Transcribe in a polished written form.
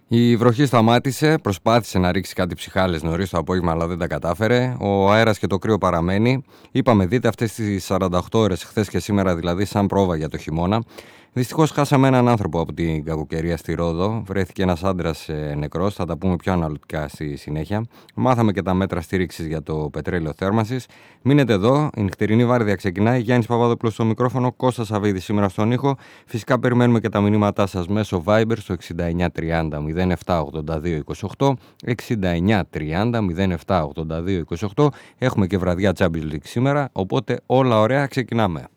Η βροχή σταμάτησε, προσπάθησε να ρίξει κάτι ψιχάλες νωρίς το απόγευμα, αλλά δεν τα κατάφερε. Ο αέρας και το κρύο παραμένει. Είπαμε, δείτε αυτές τις 48 ώρες, χθες και σήμερα δηλαδή, σαν πρόβα για το χειμώνα. Δυστυχώς χάσαμε έναν άνθρωπο από την κακοκαιρία στη Ρόδο. Βρέθηκε ένας άντρας νεκρός, θα τα πούμε πιο αναλυτικά στη συνέχεια. Μάθαμε και τα μέτρα στήριξης για το πετρέλαιο θέρμανσης. Μείνετε εδώ, η νυχτερινή βάρδια ξεκινάει. Γιάννης Παπαδόπουλος στο μικρόφωνο, Κώστας Σαββίδης σήμερα στον ήχο. Φυσικά περιμένουμε και τα μηνύματά σας μέσω Viber στο 6930 0782 28. 6930 0782 28. Έχουμε και βραδιά Champions League σήμερα, οπότε όλα ωραία, ξεκινάμε.